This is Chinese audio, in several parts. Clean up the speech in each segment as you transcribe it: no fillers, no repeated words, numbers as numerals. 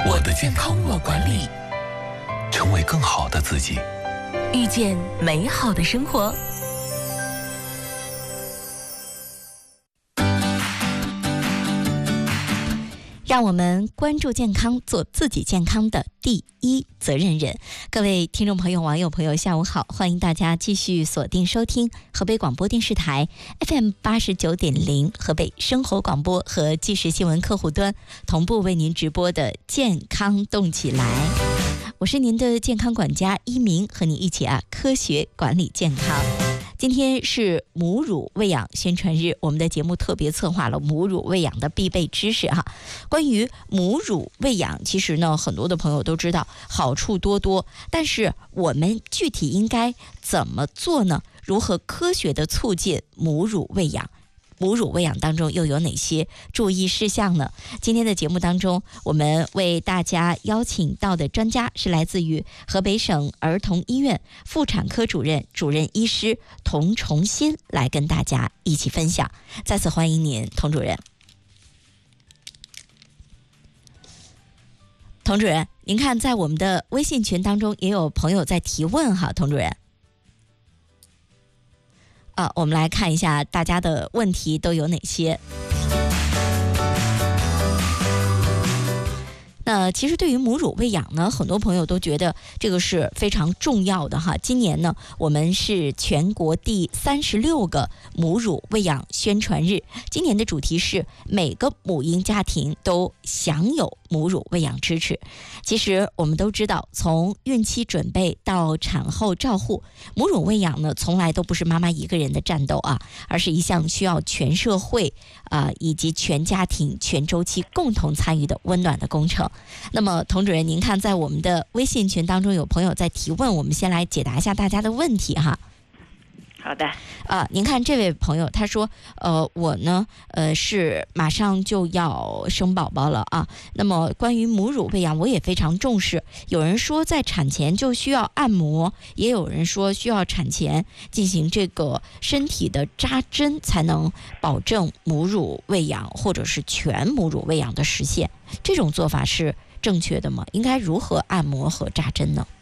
我的健康我管理，成为更好的自己， 遇见美好的生活。让我们关注健康，做自己健康的第一责任人。各位听众朋友、网友朋友，下午好！欢迎大家继续锁定收听河北广播电视台 FM89.0 河北生活广播和即时新闻客户端同步为您直播的健康动起来。我是您的健康管家一鸣，和你一起科学管理健康。今天是母乳喂养宣传日，我们的节目特别策划了母乳喂养的必备知识哈。关于母乳喂养，其实呢，很多的朋友都知道好处多多，但是我们具体应该怎么做呢？如何科学的促进母乳喂养？母乳喂养当中又有哪些注意事项呢？今天的节目当中，我们为大家邀请到的专家是来自于河北省儿童医院妇产科主任医师童崇新，来跟大家一起分享。再次欢迎您，童主任。童主任，您看在我们的微信群当中也有朋友在提问哈，童主任。我们来看一下大家的问题都有哪些。那其实对于母乳喂养呢，很多朋友都觉得这个是非常重要的哈。今年呢，我们是全国第36个母乳喂养宣传日，今年的主题是每个母婴家庭都享有母乳喂养支持。其实我们都知道，从孕期准备到产后照护，母乳喂养呢，从来都不是妈妈一个人的战斗而是一项需要全社会以及全家庭全周期共同参与的温暖的工程。那么童主任，您看在我们的微信群当中有朋友在提问，我们先来解答一下大家的问题哈。 好的。 您看这位朋友他说，我呢是马上就要生宝宝了那么关于母乳喂养我也非常重视，有人说在产前就需要按摩，也有人说需要产前进行这个身体的扎针才能保证母乳喂养或者是全母乳喂养的实现，这种做法是正确的吗？应该如何按摩和扎针呢？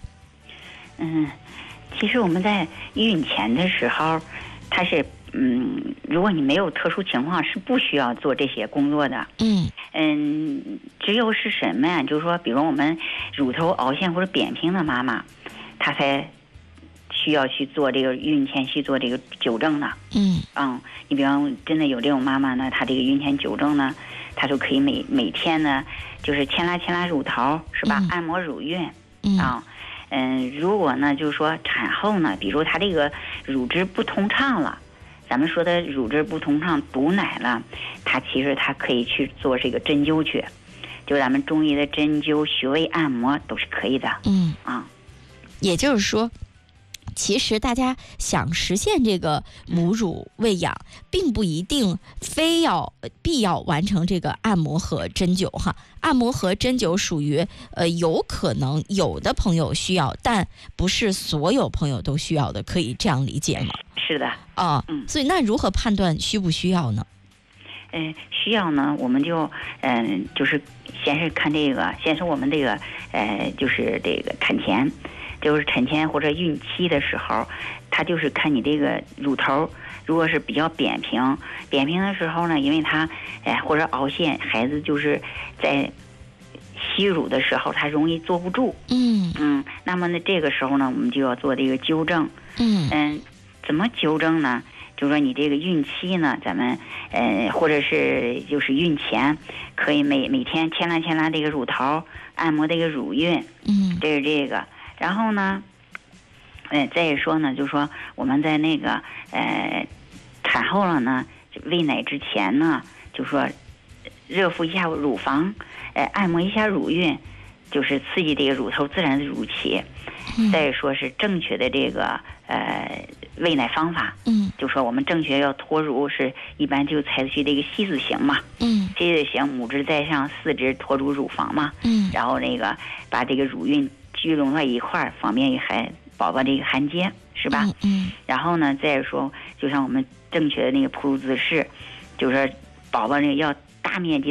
其实我们在孕前的时候，它是如果你没有特殊情况，是不需要做这些工作的。只有是什么呀？就是说，比如我们乳头凹陷或者扁平的妈妈，她才需要去做这个孕前去做这个纠正的。你比方真的有这种妈妈呢，她这个孕前纠正呢，她就可以每天呢，就是牵拉乳头，是吧？按摩乳晕如果呢，就是说产后呢，比如她这个乳汁不通畅了，咱们说的乳汁不通畅堵奶了，其实她可以去做这个针灸去，就咱们中医的针灸、穴位按摩都是可以的。 也就是说，其实大家想实现这个母乳喂养，并不一定必要完成这个按摩和针灸哈。按摩和针灸属于有可能有的朋友需要，但不是所有朋友都需要的，可以这样理解吗？ 是的。 所以那如何判断需不需要呢？ 需要呢，我们就是先是看这个，先是我们这个就是这个产前。就是产前或者孕期的时候，它就是看你这个乳头，如果是比较扁平的时候呢，因为它或者凹陷，孩子就是在吸乳的时候，它容易坐不住。那么呢，这个时候呢，我们就要做这个纠正。怎么纠正呢？就是说你这个孕期呢，咱们或者是就是孕前，可以每天牵拉这个乳头，按摩这个乳晕。这是这个。然后呢，再说呢，就是说我们在那个产后了呢，喂奶之前呢，就说热敷一下乳房，按摩一下乳晕，就是刺激这个乳头自然的乳起。再说是正确的这个喂奶方法。就说我们正确要脱乳，是一般就采取这个西字形嘛。西字形，拇指在上，四指托住乳房嘛。然后那个把这个乳晕聚拢在一块儿，方便于宝宝这个焊接，是吧？然后呢，再说就像我们正确的那个哺乳姿势，就是宝宝那个要大面积